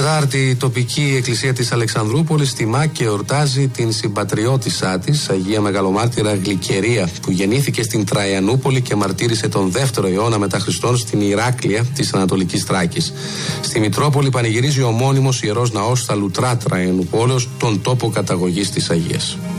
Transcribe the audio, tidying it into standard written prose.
Τετάρτη, η τοπική εκκλησία της Αλεξανδρούπολης τιμά και εορτάζει την συμπατριώτησά της, Αγία Μεγαλομάρτυρα Γλυκερία, που γεννήθηκε στην Τραϊανούπολη και μαρτύρησε τον 2ο αιώνα μετά Χριστόν στην Ηράκλεια της Ανατολικής Θράκης. Στη Μητρόπολη πανηγυρίζει ο ομώνυμος Ιερός Ναός στα Λουτρά Τραϊανουπόλεως, τον τόπο καταγωγής της Αγίας.